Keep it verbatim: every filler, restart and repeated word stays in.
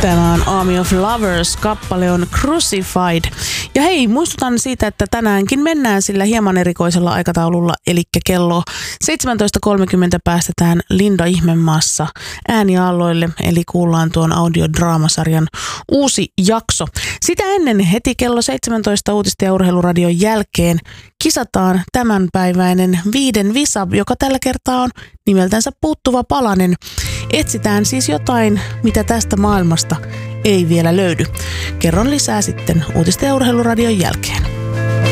Tämä on Army of Lovers, kappale on Crucified. Ja hei, muistutan siitä, että tänäänkin mennään sillä hieman erikoisella aikataululla, eli kello seitsemäntoista kolmekymmentä päästetään Linda Ihmemaassa ääniaalloille, eli kuullaan tuon audiodraamasarjan uusi jakso. Sitä ennen heti kello seitsemäntoista uutista ja urheiluradion jälkeen kisataan tämänpäiväinen viiden visa, joka tällä kertaa on nimeltänsä Puuttuva palanen. Etsitään siis jotain, mitä tästä maailmasta ei vielä löydy. Kerron lisää sitten uutista ja urheiluradion jälkeen.